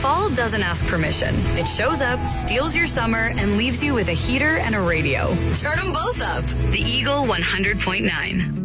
Fall doesn't ask permission. It shows up, steals your summer, and leaves you with a heater and a radio. Turn them both up. The Eagle 100.9.